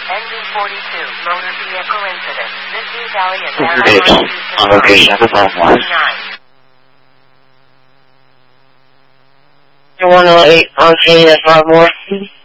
NV42, motor vehicle incident. Missing Valley and on location at the phone line. 108 on Kane at Frogmore.